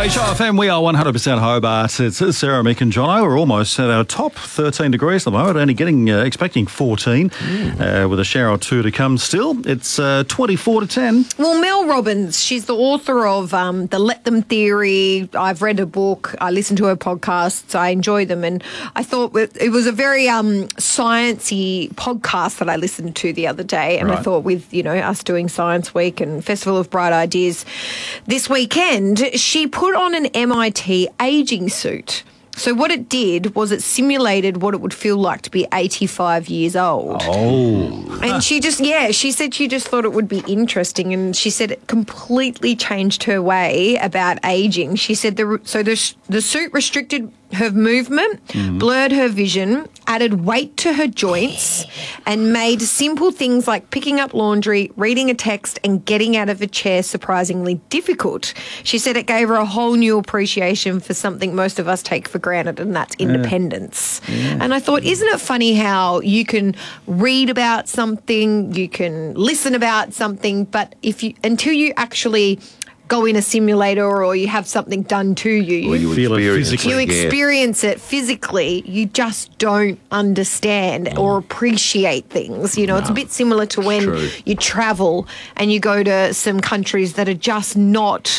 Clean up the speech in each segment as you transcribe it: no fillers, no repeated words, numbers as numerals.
HRFM, we are 100% Hobart. It's Sarah, Mick and Jono. We're almost at our top 13 degrees at the moment, only expecting 14 with a shower or two to come still. It's 24 to 10. Well, Mel Robbins, she's the author of the Let Them Theory. I've read her book. I listen to her podcasts. I enjoy them. And I thought it was a very sciencey podcast that I listened to the other day. And I thought with, us doing Science Week and Festival of Bright Ideas this weekend, she put on an MIT aging suit. So what it did was it simulated what it would feel like to be 85 years old. Oh. And she said she just thought it would be interesting, and she said it completely changed her way about aging. She said the suit restricted her movement, blurred her vision, added weight to her joints, and made simple things like picking up laundry, reading a text, and getting out of a chair surprisingly difficult. She said it gave her a whole new appreciation for something most of us take for granted, and that's independence. Yeah. And I thought, isn't it funny how you can read about something, you can listen about something, but until you actually go in a simulator or you have something done to you, you feel it physically. You experience it physically, you just don't understand or appreciate things. It's a bit similar to when you travel and you go to some countries that are just not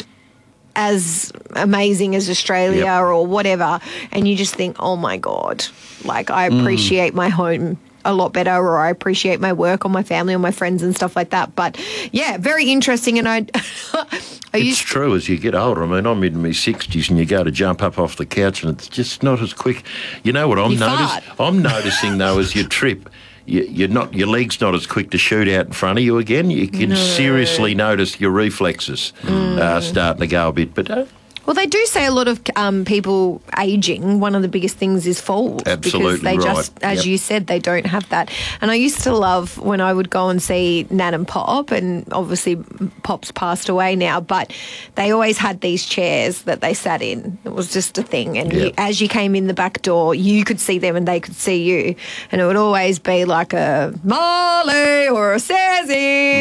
as amazing as Australia or whatever, and you just think, oh my God, like I appreciate my home a lot better, or I appreciate my work or my family or my friends and stuff like that. But yeah, very interesting. And it's true as you get older. I mean, I'm in my 60s and you go to jump up off the couch and it's just not as quick. You know what I'm noticing though as you trip, your leg's not as quick to shoot out in front of you again. You can seriously notice your reflexes starting to go a bit. But well, they do say a lot of people ageing, one of the biggest things is falls. Absolutely, because they just, as you said, they don't have that. And I used to love when I would go and see Nan and Pop, and obviously Pop's passed away now, but they always had these chairs that they sat in. It was just a thing. And as you came in the back door, you could see them and they could see you. And it would always be like a Molly or a Sassy.